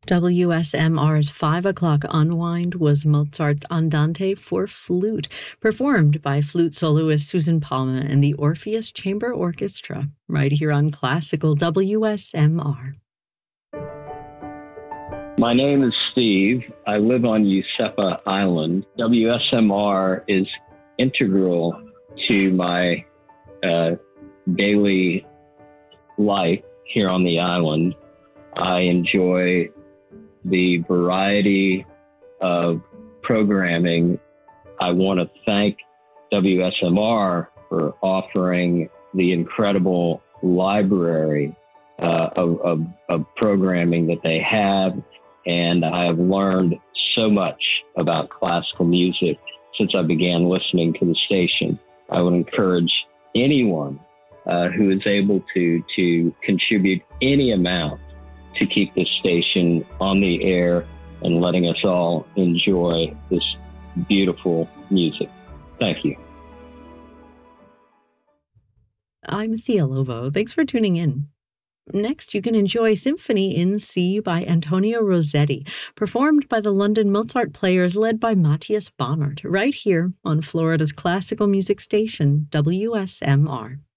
WSMR's 5 o'clock unwind was Mozart's Andante for flute, performed by flute soloist Susan Palma and the Orpheus Chamber Orchestra, right here on Classical WSMR. My name is Steve. I live on Usepa Island. WSMR is integral to my daily life here on the island. I enjoy the variety of programming. I want to thank WSMR for offering the incredible library of programming that they have. And I have learned so much about classical music since I began listening to the station. I would encourage anyone who is able to contribute any amount to keep this station on the air and letting us all enjoy this beautiful music. Thank you. I'm Thea Lovo. Thanks for tuning in. Next, you can enjoy Symphony in C by Antonio Rossetti, performed by the London Mozart Players led by Matthias Baumert, right here on Florida's classical music station, WSMR.